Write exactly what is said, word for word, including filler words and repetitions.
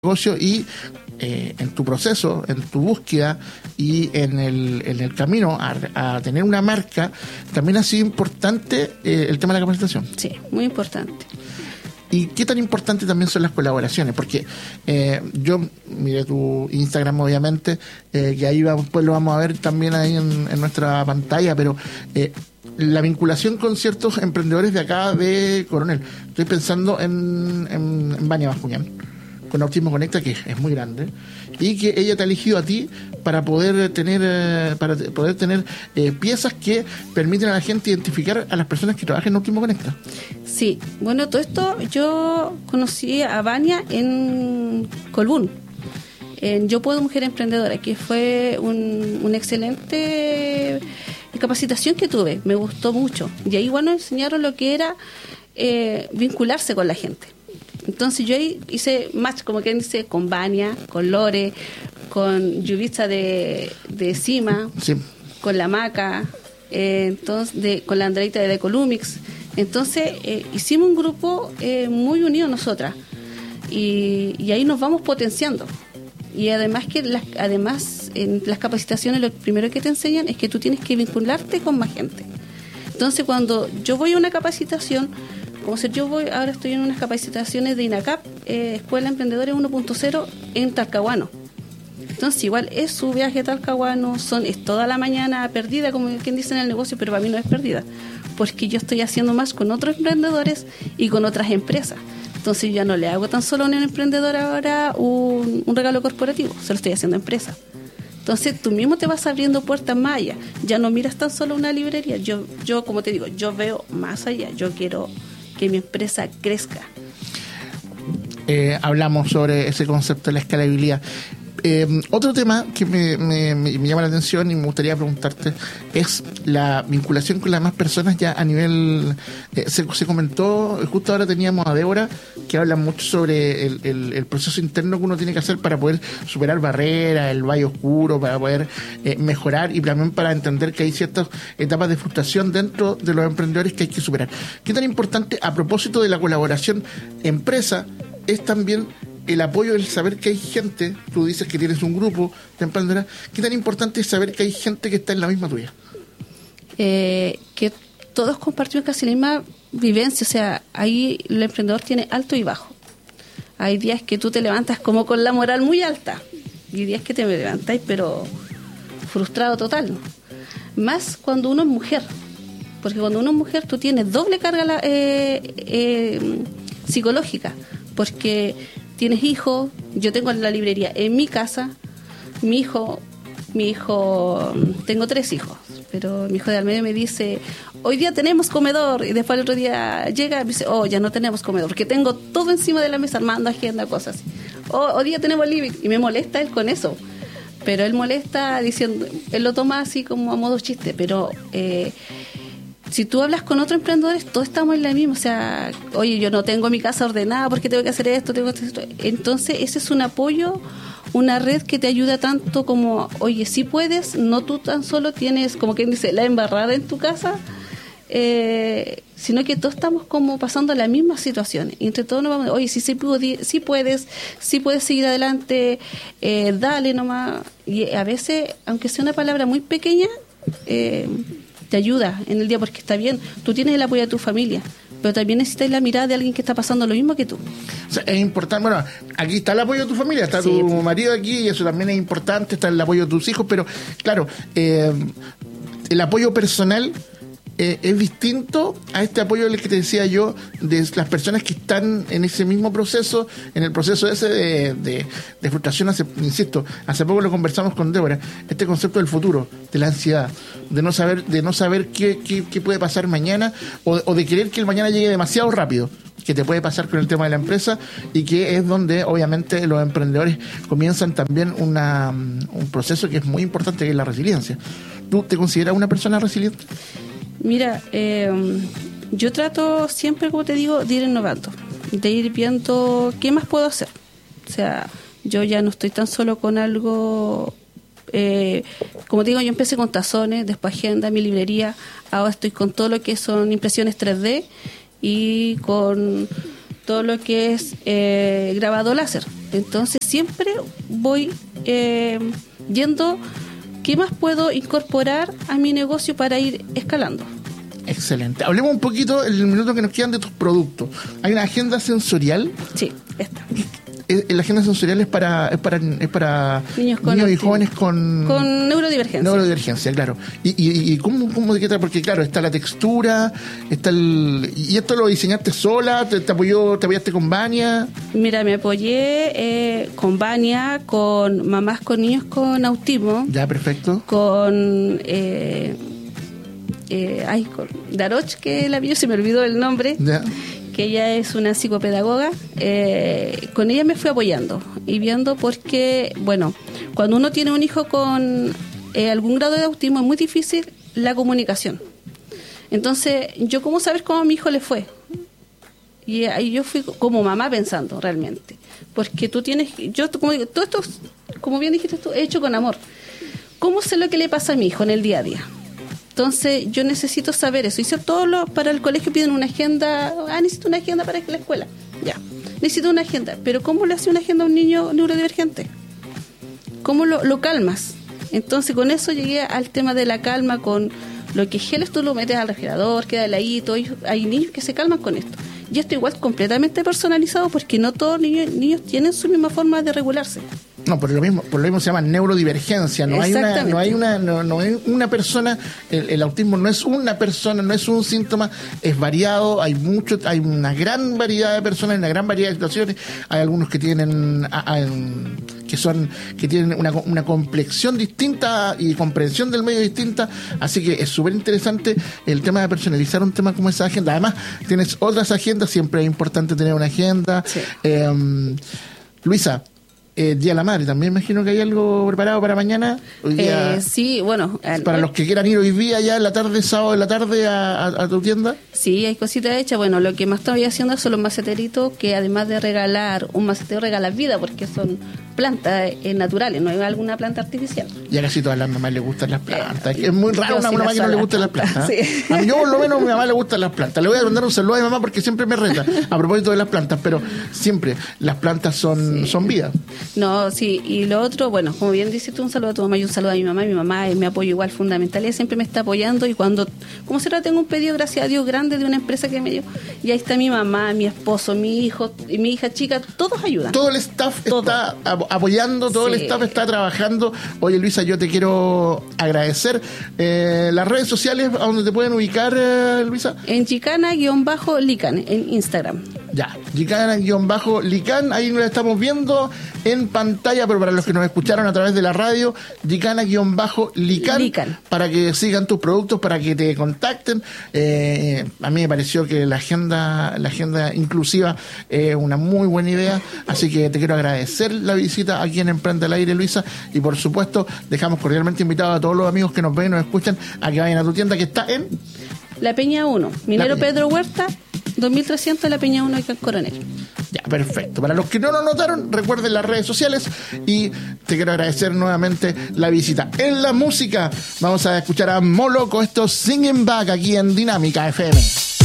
negocio y eh, en tu proceso, en tu búsqueda y en el, en el camino a, a tener una marca, también ha sido importante eh, el tema de la capacitación. Sí, muy importante. ¿Y qué tan importante también son las colaboraciones? Porque eh, yo miré tu Instagram, obviamente, eh, que ahí vamos, pues lo vamos a ver también ahí en, en nuestra pantalla, pero eh, la vinculación con ciertos emprendedores de acá de Coronel. Estoy pensando en, en, en Vania Bascuñán, con Autismo Conecta, que es muy grande, y que ella te ha elegido a ti para poder tener eh, para poder tener eh, piezas que permiten a la gente identificar a las personas que trabajan en Autismo Conecta. Sí, bueno, todo esto yo conocí a Vania en Colbún, en Yo Puedo Mujer Emprendedora, que fue un, una excelente capacitación que tuve, me gustó mucho, y ahí bueno enseñaron lo que era eh, vincularse con la gente. Entonces yo ahí hice match, como quien dice, con Vania, con Lore, con Yubitsa de, de Cima, sí. con la Maca, eh, entonces de, con la Andreita de Decolumix. Entonces eh, hicimos un grupo eh, muy unido nosotras, y, y ahí nos vamos potenciando. Y además que las, además en las capacitaciones lo primero que te enseñan es que tú tienes que vincularte con más gente. Entonces cuando yo voy a una capacitación, como ser yo voy, ahora estoy en unas capacitaciones de INACAP, eh, Escuela Emprendedores uno punto cero en Talcahuano. Entonces igual es su viaje a Talcahuano, son, es toda la mañana perdida, como quien dice en el negocio, pero para mí no es perdida, porque yo estoy haciendo más con otros emprendedores y con otras empresas. Entonces yo ya no le hago tan solo a un emprendedor ahora un, un regalo corporativo, se lo estoy haciendo a empresa. Entonces tú mismo te vas abriendo puertas más allá, ya no miras tan solo una librería. Yo, yo como te digo, yo veo más allá, yo quiero que mi empresa crezca. Eh, hablamos sobre ese concepto de la escalabilidad. Eh, otro tema que me, me, me llama la atención y me gustaría preguntarte es la vinculación con las demás personas ya a nivel... Eh, se, se comentó, justo ahora teníamos a Débora, que habla mucho sobre el, el, el proceso interno que uno tiene que hacer para poder superar barreras, el valle oscuro, para poder eh, mejorar y también para entender que hay ciertas etapas de frustración dentro de los emprendedores que hay que superar. ¿Qué tan importante, a propósito de la colaboración empresa, es también el apoyo, el saber que hay gente? Tú dices que tienes un grupo de emprendedoras. ¿Qué tan importante es saber que hay gente que está en la misma tuya? Eh, que todos compartimos casi la misma vivencia. O sea, ahí el emprendedor tiene alto y bajo. Hay días que tú te levantas como con la moral muy alta y días que te levantas pero frustrado total, ¿no? Más cuando uno es mujer, porque cuando uno es mujer tú tienes doble carga eh, eh, psicológica, porque tienes hijos. Yo tengo la librería en mi casa, mi hijo, mi hijo, tengo tres hijos, pero mi hijo de al medio me dice, hoy día tenemos comedor, y después el otro día llega y me dice, oh, ya no tenemos comedor, porque tengo todo encima de la mesa, armando agenda, cosas así. Oh, hoy día tenemos living, y me molesta él con eso, pero él molesta diciendo, él lo toma así como a modo chiste, pero eh, si tú hablas con otros emprendedores, todos estamos en la misma. O sea, oye, yo no tengo mi casa ordenada porque tengo que hacer esto, tengo que hacer esto. Entonces, ese es un apoyo, una red que te ayuda tanto como, oye, si puedes, no tú tan solo tienes, como quien dice, la embarrada en tu casa, eh, sino que todos estamos como pasando las mismas situaciones. Y entre todos nos vamos, oye, si sí, sí, sí puedes, sí puedes seguir adelante, eh, dale nomás. Y a veces, aunque sea una palabra muy pequeña, eh, te ayuda en el día, porque está bien, tú tienes el apoyo de tu familia, pero también necesitas la mirada de alguien que está pasando lo mismo que tú. O sea, es importante, bueno, aquí está el apoyo de tu familia, está sí, tu marido aquí, y eso también es importante, está el apoyo de tus hijos, pero claro, eh, el apoyo personal eh, es distinto a este apoyo del que te decía yo, de las personas que están en ese mismo proceso, en el proceso ese de, de, de frustración. Hace, insisto, hace poco lo conversamos con Débora, este concepto del futuro, de la ansiedad, de no saber, de no saber qué, qué, qué puede pasar mañana, o, o de querer que el mañana llegue demasiado rápido, que te puede pasar con el tema de la empresa, y que es donde obviamente los emprendedores comienzan también una, un proceso que es muy importante, que es la resiliencia. ¿Tú te consideras una persona resiliente? Mira, eh, yo trato siempre, como te digo, de ir innovando, de ir viendo qué más puedo hacer. O sea, yo ya no estoy tan solo con algo, eh, como te digo, yo empecé con tazones, después agenda, mi librería, ahora estoy con todo lo que son impresiones tres D y con todo lo que es eh, grabado láser. Entonces siempre voy eh, yendo qué más puedo incorporar a mi negocio para ir escalando. Excelente. Hablemos un poquito, en el minuto que nos quedan, de tus productos. Hay una agenda sensorial. Sí, esta. La agenda sensorial es para es para, es para niños, con niños y jóvenes con... Con neurodivergencia. Neurodivergencia, claro. ¿Y, y, y cómo, cómo de qué trata? Porque, claro, está la textura, está el... ¿Y esto lo diseñaste sola? ¿Te, te apoyó, te apoyaste con Vania? Mira, me apoyé eh, con Vania, con mamás con niños con autismo. Ya, perfecto. Con... Eh, eh, ay, con Daroch, que la vio, se me olvidó el nombre. Ya. Que ella es una psicopedagoga, eh, con ella me fui apoyando y viendo porque, bueno, cuando uno tiene un hijo con eh, algún grado de autismo es muy difícil la comunicación. Entonces, yo cómo saber cómo a mi hijo le fue. Y ahí yo fui como mamá pensando realmente, porque tú tienes, yo como digo, todo esto, como bien dijiste tú, he hecho con amor. ¿Cómo sé lo que le pasa a mi hijo en el día a día? Entonces yo necesito saber eso. Hice todo lo, para el colegio piden una agenda. Ah, necesito una agenda para la escuela. Ya, necesito una agenda. Pero ¿cómo le hace una agenda a un niño neurodivergente? ¿Cómo lo, lo calmas? Entonces con eso llegué al tema de la calma, con lo que geles tú lo metes al refrigerador, queda heladito. Hay niños que se calman con esto. Y esto igual completamente personalizado, porque no todos los niños, niños tienen su misma forma de regularse. No, por lo mismo, por lo mismo se llama neurodivergencia. No hay una, no hay una, no, no hay una persona. El, el autismo no es una persona, no es un síntoma, es variado. Hay mucho, hay una gran variedad de personas, una gran variedad de situaciones. Hay algunos que tienen, a, a, que son, que tienen una, una complexión distinta y comprensión del medio distinta. Así que es súper interesante el tema de personalizar un tema como esa agenda. Además, tienes otras agendas. Siempre es importante tener una agenda. Sí. Eh, Luisa. Eh, Día de la Madre, también me imagino que hay algo preparado para mañana. Hoy día, eh, sí, bueno. Para hoy, los que quieran ir hoy día, ya en la tarde, sábado en la tarde, a, a, a tu tienda. Sí, hay cositas hechas. Bueno, lo que más estoy haciendo son los maceteritos, que además de regalar un macetero, regalas vida, porque son plantas eh, naturales, no hay alguna planta artificial. Y a casi todas las mamás les gustan las plantas. Eh, es muy raro una, sí una mamá que no le gusten las plantas. ¿eh? Sí. A mí, yo, por lo menos, a mi mamá le gustan las plantas. Le voy a mandar un saludo a mi mamá porque siempre me reta a propósito de las plantas, pero siempre las plantas son, sí. son vida. No, sí. Y lo otro, bueno, como bien dices tú, un saludo a tu mamá y un saludo a mi mamá. Mi mamá es mi apoyo igual fundamental. Ella siempre me está apoyando y cuando, como se trata, tengo un pedido, gracias a Dios, grande de una empresa que me dio, y ahí está mi mamá, mi esposo, mi hijo y mi hija chica, todos ayudan. Todo el staff todo. está apoyando, todo sí. el staff está trabajando. Oye, Luisa, yo te quiero agradecer. Eh, las redes sociales, ¿a dónde te pueden ubicar, eh, Luisa? En Chicana-Lican, en Instagram. Ya, Chicana-Lican, ahí nos estamos viendo en pantalla, pero para los que nos escucharon a través de la radio, Chicana-Lican, para que sigan tus productos, para que te contacten. Eh, a mí me pareció que la agenda, la agenda inclusiva es una muy buena idea, así que te quiero agradecer la visita aquí en Emprende al Aire, Luisa, y por supuesto dejamos cordialmente invitados a todos los amigos que nos ven y nos escuchan a que vayan a tu tienda, que está en La Peña uno, Minero Pedro Huerta, dos mil trescientos, La Peña uno, y Coronel. Ya, perfecto. Para los que no lo notaron, recuerden las redes sociales y te quiero agradecer nuevamente la visita. En la música vamos a escuchar a Moloco, esto Singing Back aquí en Dinámica F M.